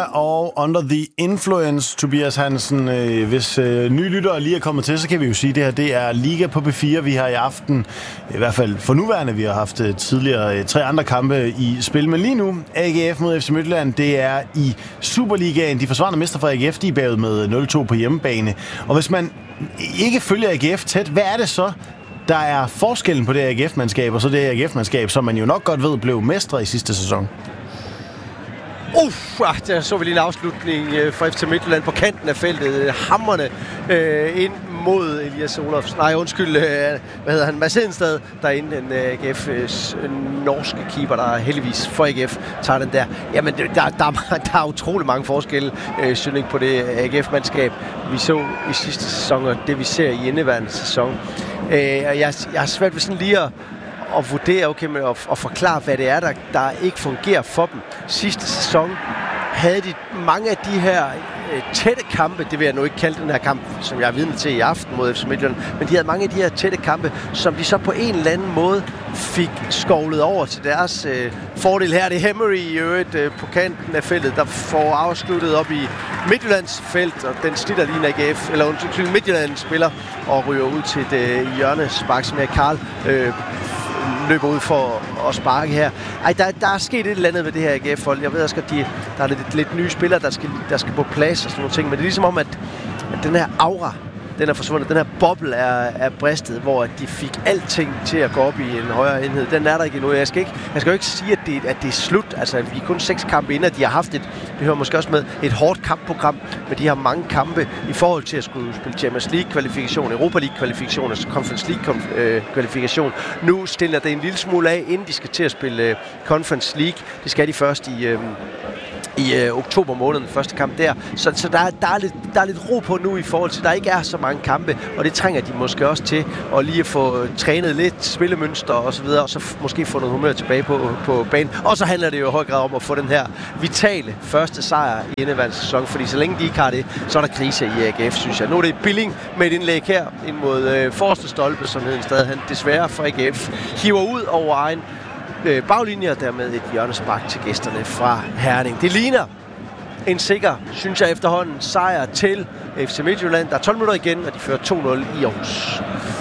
og Under the Influence, Tobias Hansen. Hvis nye lyttere lige er kommet til, så kan vi jo sige, at det her det er Liga på P4. Vi har i aften, i hvert fald for nuværende, vi har haft tidligere 3 andre kampe i spil. Men lige nu, AGF mod FC Midtjylland, det er i Superligaen. De forsvarende mester fra AGF, de er bagud med 0-2 på hjemmebane. Og hvis man ikke følger AGF tæt, hvad er det så, der er forskellen på det AGF-mandskab og så det AGF-mandskab, som man jo nok godt ved blev mestre i sidste sæson? Der så vi lige en afslutning fra FC Midtjylland på kanten af feltet. Hammerne ind mod Elias Olofs. Mads Hedenstad, der er inde den AGF's norske keeper, der heldigvis for AGF tager den der. Jamen, der er utrolig mange forskelle, synes jeg, på det AGF-mandskab, vi så i sidste sæson, og det vi ser i indeværende sæson. Jeg har svært ved sådan lige at vurdere, og forklare, hvad det er, der ikke fungerer for dem. Sidste sæson havde de mange af de her tætte kampe, det vil jeg nu ikke kalde den her kamp, som jeg er vidne til i aften mod FC Midtjylland, men de havde mange af de her tætte kampe, som de så på en eller anden måde fik skovlet over til deres fordel her. Det er Emery i øvrigt på kanten af feltet, der får afsluttet op i Midtjyllands felt, og den slitter lige en AGF, eller undskyld, Midtjylland spiller og ryger ud til et hjørnespark, som er Karl løber ud for at sparke her. Der er sket et eller andet med det her AGF-hold. Jeg ved også, at der er lidt nye spillere, der skal på plads og sådan nogle ting, men det er ligesom om, at den her aura, den er forsvundet. Den her boble er bristet, hvor de fik alting til at gå op i en højere enhed. Den er der ikke endnu. Jeg skal jo ikke sige, at det er slut. Altså, vi er kun 6 kampe inden, at de har haft det hører måske også med, et hårdt kampprogram, men de har mange kampe i forhold til at skulle spille Champions League-kvalifikation, Europa League-kvalifikation, altså Conference League-kvalifikation. Nu stiller det en lille smule af, inden de skal til at spille Conference League. Det skal de først i oktober måned, den første kamp der. Så der er lidt ro på nu i forhold til, at der ikke er så mange kampe, og det trænger de måske også til at lige få trænet lidt spillemønster og så videre, og så måske få noget humør tilbage på banen. Og så handler det jo i høj grad om at få den her vitale første sejr i indeværende sæson, fordi så længe de ikke har det, så er der krise i AGF, synes jeg. Nu er det Billing med et indlæg her ind mod forreste stolpe, som Hedenstad han desværre for AGF hiver ud over egen baglinje, og dermed et hjørnespark til gæsterne fra Herning. Det ligner en sikker, synes jeg efterhånden, sejr til FC Midtjylland. Der er 12 minutter igen, og de fører 2-0 i Aarhus.